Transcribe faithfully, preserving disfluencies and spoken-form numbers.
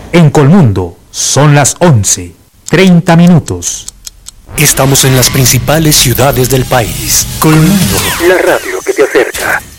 En Colmundo son las once, treinta minutos. Estamos en las principales ciudades del país. Colmundo, la radio que te acerca.